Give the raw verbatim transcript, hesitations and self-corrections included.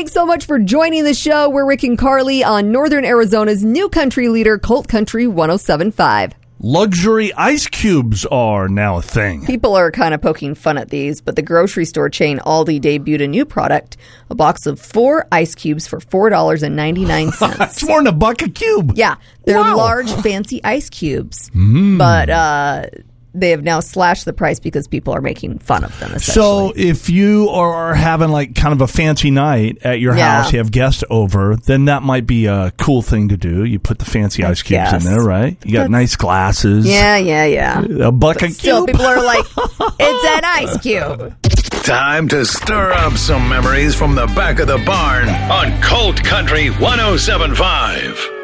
Thanks so much for joining the show. We're Rick and Carly on Northern Arizona's new country leader, Colt Country one oh seven point five. Luxury ice cubes are now a thing. People are kind of poking fun at these, but the grocery store chain Aldi debuted a new product, a box of four ice cubes for four dollars and ninety-nine cents. It's more than a buck a cube. Yeah, they're Wow. large, fancy ice cubes, Mm. but uh, they have now slashed the price because people are making fun of them, essentially. So if you are having like kind of a fancy night at your Yeah. house, you have guests over, then that might be a cool thing to do. You put the fancy I ice cubes guess. in there, right? You got That's- nice glasses. Yeah, yeah, yeah. A buck a But still, cube. people are like, it's an ice cube. Time to stir up some memories from the back of the barn on Colt Country one oh seven point five.